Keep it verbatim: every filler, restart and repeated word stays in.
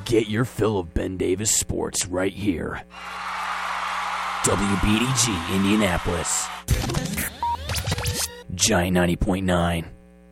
Get your fill of Ben Davis sports right here. W B D G Indianapolis. Giant ninety point nine.